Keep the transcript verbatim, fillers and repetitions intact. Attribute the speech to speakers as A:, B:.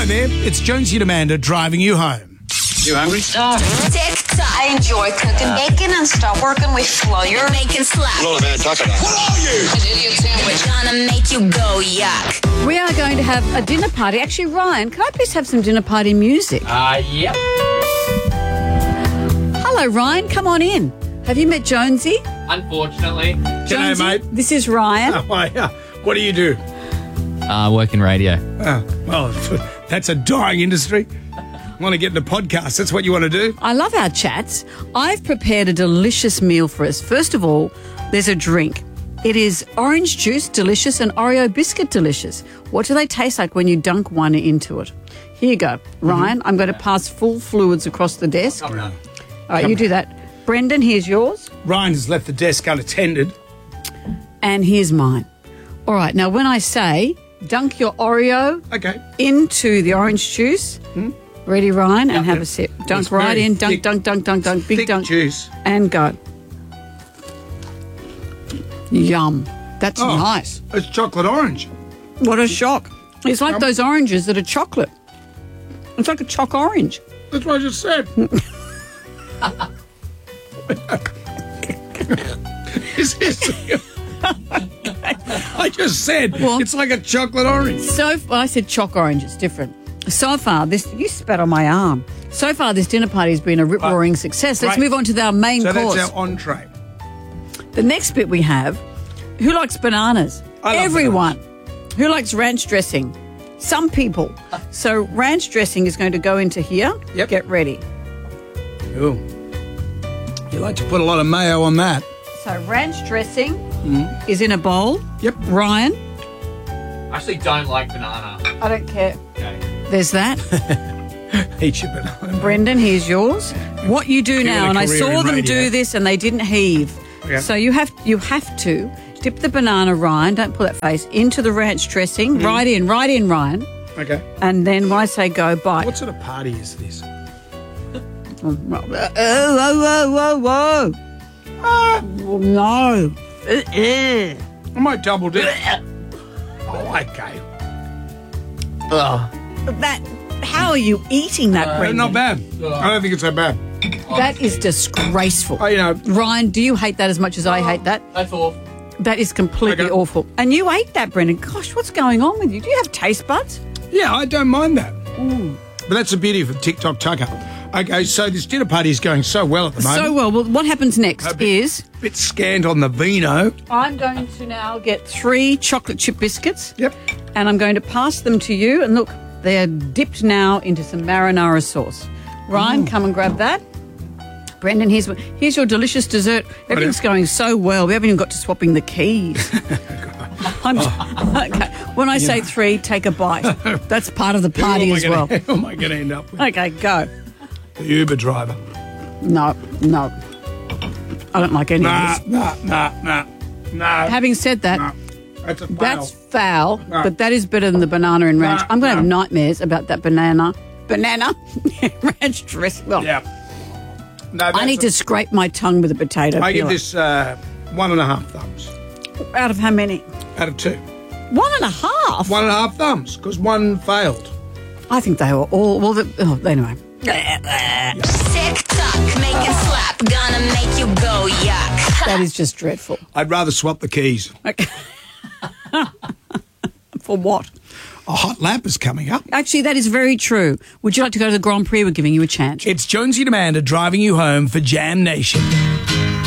A: there. It's Jonesy and Amanda driving you home.
B: You hungry?
C: Tick tock. I enjoy cooking bacon and start working with flour. Making slap.
B: What man talking about? What are you?
C: An idiot sandwich. Gonna make you go yuck.
D: We are going to have a dinner party. Actually, Ryan, can I please have some dinner party music?
E: Uh, yep.
D: Hello, Ryan. Come on in. Have you met Jonesy?
E: Unfortunately.
A: G'day,
D: Jonesy,
A: mate.
D: this is Ryan.
A: Oh, yeah. What do you do?
E: Uh, work in radio.
A: Oh, well, that's a dying industry. Want to get into podcasts. That's what you want to do?
D: I love our chats. I've prepared a delicious meal for us. First of all, there's a drink. It is orange juice, delicious, and Oreo biscuit, delicious. What do they taste like when you dunk one into it? Here you go. Ryan, I'm going to pass full fluids across the desk.
E: Come on.
D: All right, you do that. Brendan, here's yours.
A: Ryan has left the desk unattended.
D: And here's mine. All right, now when I say dunk your Oreo
A: Okay.
D: into the orange juice,
A: Hmm?
D: ready, Ryan, and
A: Yep,
D: have
A: yep.
D: a sip. Dunk
A: It's
D: right
A: very
D: in, dunk,
A: thick-
D: dunk, dunk, dunk, dunk, big
A: thick
D: dunk.
A: juice.
D: And go. Yum. That's
A: Oh.
D: nice.
A: It's chocolate orange.
D: What a shock. It's like
A: Yum.
D: those oranges that are chocolate. It's like a choc orange.
A: That's what I just said. Is this... I just said
D: What?
A: it's like a chocolate orange.
D: So well, I said choc orange. It's different. So far, this you spat on my arm. So far, this dinner party has been a rip-roaring success. Let's
A: Right.
D: move on to our main
A: So
D: course.
A: that's our entree.
D: The next bit we have, who likes bananas?
A: I love
D: Everyone. Who likes ranch dressing? Some people. So ranch dressing is going to go into here.
A: Yep.
D: Get ready.
A: Ooh. You like to put a lot of mayo on that.
D: So ranch dressing is in a bowl.
A: Yep.
D: Ryan,
E: I actually don't like banana.
D: I don't care.
E: Okay.
D: There's that.
A: Eat your banana.
D: Brendan, here's yours. What you do
A: Give it
D: now,
A: a
D: and I
A: career
D: saw
A: in
D: them
A: radio.
D: do this and they didn't heave.
A: Yeah.
D: So you have you have to dip the banana, Ryan, don't pull that face, into the ranch dressing. Right in, right in, Ryan.
A: Okay.
D: And then when I say go, bite.
A: What sort of party is this?
D: Oh, whoa, whoa, whoa, whoa.
A: Ah,
D: No. Uh-uh.
A: I might double dip. Oh, okay.
D: That, how are you eating that,
A: Uh,
D: Brendan?
A: not bad. I don't think it's so bad.
D: That is disgraceful.
A: Oh, you know,
D: Ryan, do you hate that as much as I hate that?
E: That's awful.
D: That is completely
A: Okay.
D: awful. And you ate that, Brendan. Gosh, what's going on with you? Do you have taste buds?
A: yeah, I don't mind that. But that's the beauty of a TikTok tucker. Okay, so this dinner party is going so well at the moment.
D: So well. Well, what happens next
A: A bit-
D: is
A: bit scant on the vino.
D: I'm going to now get three chocolate chip biscuits.
A: Yep.
D: And I'm going to pass them to you. And look, they're dipped now into some marinara sauce. Ryan, come and grab that. Brendan, here's here's your delicious dessert. Everything's going so well. We haven't even got to swapping the keys. I'm, okay. When I say three, take a bite. That's part of the party
A: who am I
D: as
A: gonna,
D: well.
A: Who am I going to end up with?
D: Okay, go.
A: The Uber driver.
D: No, no. I don't like any
A: Nah,
D: of this.
A: nah, nah, nah, nah.
D: Having said that,
A: nah. That's a fail.
D: that's foul,
A: No.
D: but that is better than the banana and ranch.
A: No,
D: I'm going to have
A: no.
D: nightmares about that banana, banana ranch dress. Well,
A: Yeah. No,
D: I
A: that's
D: need
A: a-
D: to scrape my tongue with a potato
A: I give
D: peeler.
A: this uh, one and a half thumbs
D: Out of how many?
A: out of two.
D: One and a half?
A: One and a half thumbs because one failed.
D: I think they were all, well, the, oh, anyway.
C: Tick tock. Making slap. Gonna make you go yuck.
D: That is just dreadful.
A: I'd rather swap the keys.
D: Okay. For what?
A: A hot lap is coming up.
D: Actually, that is very true. Would you like to go to the Grand Prix? We're giving you a chance.
A: It's Jonesy and Amanda driving you home for Jam Nation.